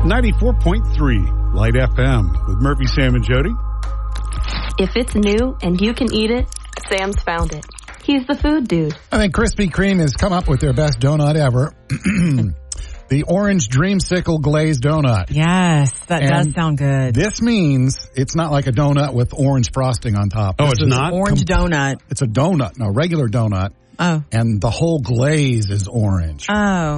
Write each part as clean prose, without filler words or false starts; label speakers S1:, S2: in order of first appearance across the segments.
S1: 94.3 Light FM with Murphy, Sam, and Jody.
S2: If it's new and you can eat it, Sam's found it. He's the food dude.
S3: I think Krispy Kreme has come up with their best donut ever. The orange dreamsicle glazed donut.
S4: Yes, that does sound good.
S3: This means it's not like a donut with orange frosting on top.
S1: Oh, it's not?
S4: Orange donut.
S3: It's a donut, no, regular donut.
S4: Oh.
S3: And the whole glaze is orange.
S4: Oh.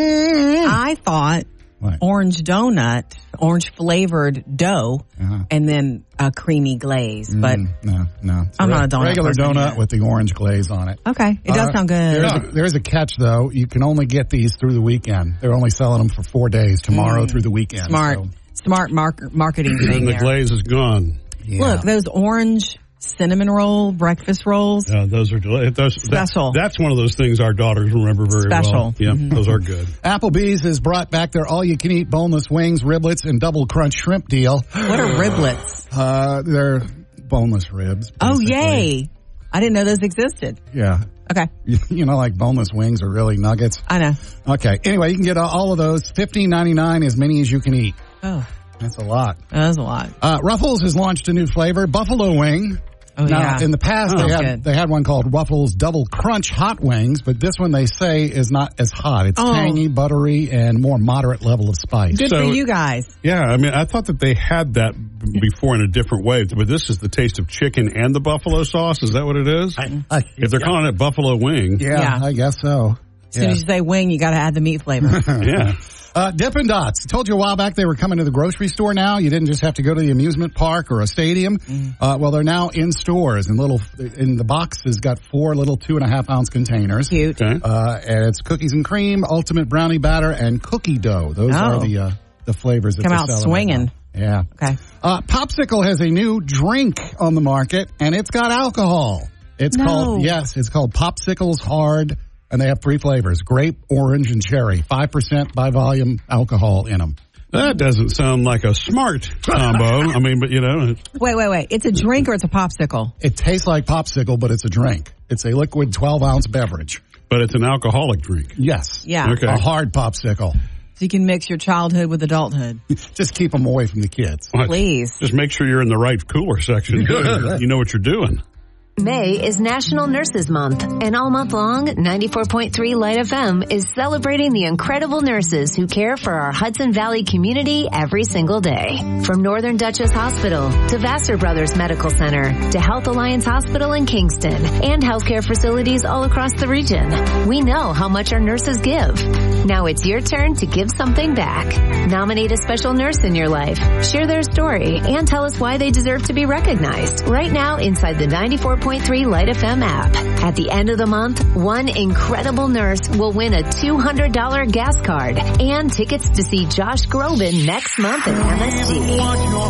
S4: I thought orange donut, orange flavored dough, and then a creamy glaze. But
S3: no.
S4: I'm not a donut
S3: regular
S4: person
S3: donut
S4: yet.
S3: with the orange glaze on it.
S4: Okay. It does sound good.
S3: There's a catch, though. You can only get these through the weekend. They're only selling them for 4 days, tomorrow through the weekend.
S4: Smart marketing thing
S1: And the
S4: there.
S1: glaze is gone.
S3: Yeah.
S4: Look, those orange cinnamon roll breakfast rolls.
S1: Yeah, those are
S4: Special.
S1: That's one of those things our daughters remember very well.
S4: Special.
S1: Yeah, those are good.
S3: Applebee's has brought back their all-you-can-eat boneless wings, riblets, and double crunch shrimp deal.
S4: What are riblets?
S3: They're boneless ribs.
S4: Oh,
S3: basically.
S4: yay. I didn't know those existed.
S3: Yeah.
S4: Okay.
S3: You know, like boneless wings are really nuggets.
S4: I know.
S3: Okay. Anyway, you can get all of those. $15.99, as many as you can eat.
S4: Oh.
S3: That's a lot.
S4: That's a lot.
S3: Ruffles has launched a new flavor, buffalo wing.
S4: Oh,
S3: Now, in the past,
S4: good.
S3: they had one called Ruffles Double Crunch Hot Wings, but this one they say is not as hot. It's tangy, buttery, and more moderate level of spice.
S4: Good for you guys.
S1: Yeah, I mean, I thought that they had that before in a different way, but this is the taste of chicken and the buffalo sauce. Is that what it is? If they're calling it buffalo wing.
S3: Yeah, I guess so.
S4: As soon as you say wing, you got to add the meat flavor.
S1: Yeah.
S3: Dippin' Dots. I told you a while back they were coming to the grocery store now. You didn't just have to go to the amusement park or a stadium. Well, they're now in stores. And the box has got 4 little 2.5-ounce containers.
S4: Cute.
S1: Okay.
S3: And it's cookies and cream, ultimate brownie batter, and cookie dough. Those are the flavors that
S4: Come
S3: they're
S4: out
S3: selling
S4: swinging.
S3: right now. Yeah.
S4: Okay.
S3: Popsicle has a new drink on the market, and it's got alcohol. It's called Popsicles Hard. And they have 3 flavors, grape, orange, and cherry. 5% by volume alcohol in them.
S1: That doesn't sound like a smart combo. I mean, but you know.
S4: Wait. It's a drink or it's a popsicle?
S3: It tastes like popsicle, but it's a drink. It's a liquid 12-ounce beverage.
S1: But it's an alcoholic drink.
S3: Yes.
S4: Yeah.
S1: Okay.
S3: A hard popsicle.
S4: So you can mix your childhood with adulthood.
S3: Just keep them away from the kids.
S4: Please.
S1: Just make sure you're in the right cooler section. You know what you're doing.
S5: May is National Nurses Month, and all month long, 94.3 Light FM is celebrating the incredible nurses who care for our Hudson Valley community every single day. From Northern Dutchess Hospital to Vassar Brothers Medical Center to Health Alliance Hospital in Kingston and healthcare facilities all across the region. We know how much our nurses give. Now it's your turn to give something back. Nominate a special nurse in your life, share their story, and tell us why they deserve to be recognized right now inside the 94.3 Light FM app. At the end of the month, one incredible nurse will win a $200 gas card and tickets to see Josh Groban next month at MSG.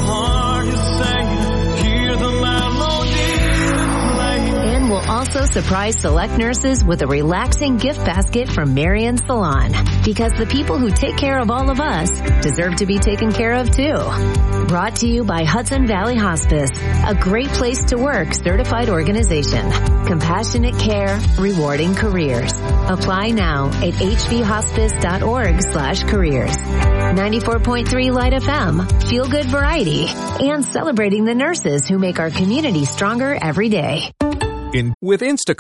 S5: And we'll also surprise select nurses with a relaxing gift basket from Marion Salon. Because the people who take care of all of us deserve to be taken care of too. Brought to you by Hudson Valley Hospice, a great place to work certified organization. Compassionate care, rewarding careers. Apply now at hvhospice.org/careers. 94.3 Light FM, feel good variety, and celebrating the nurses who make our community stronger every day.
S6: With Instacart,